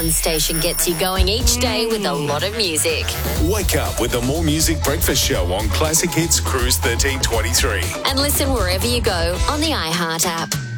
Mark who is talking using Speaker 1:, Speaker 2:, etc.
Speaker 1: One station gets you going each day with a lot of music.
Speaker 2: Wake up with the More Music Breakfast Show on Classic Hits Cruise 1323.
Speaker 1: And listen wherever you go on the iHeart app.